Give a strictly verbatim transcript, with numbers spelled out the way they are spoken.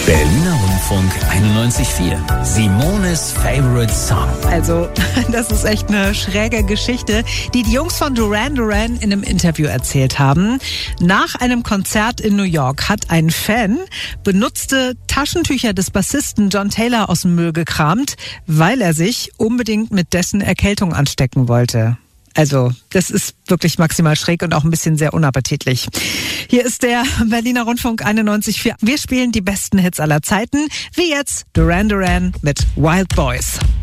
Berliner Rundfunk einundneunzig Komma vier. Simones Favorite Song. Also, das ist echt eine schräge Geschichte, die die Jungs von Duran Duran in einem Interview erzählt haben. Nach einem Konzert in New York hat ein Fan benutzte Taschentücher des Bassisten John Taylor aus dem Müll gekramt, weil er sich unbedingt mit dessen Erkältung anstecken wollte. Also, das ist wirklich maximal schräg und auch ein bisschen sehr unappetitlich. Hier ist der Berliner Rundfunk einundneunzig Komma vier. Wir spielen die besten Hits aller Zeiten, wie jetzt Duran Duran mit Wild Boys.